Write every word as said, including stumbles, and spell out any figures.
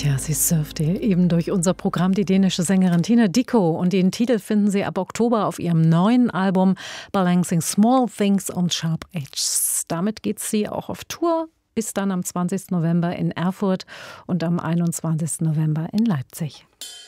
Tja, sie surfte eben durch unser Programm, die dänische Sängerin Tina Dickow. Und den Titel finden Sie ab Oktober auf ihrem neuen Album Balancing Small Things on Sharp Edges. Damit geht sie auch auf Tour, bis dann am zwanzigsten November in Erfurt und am einundzwanzigsten November in Leipzig.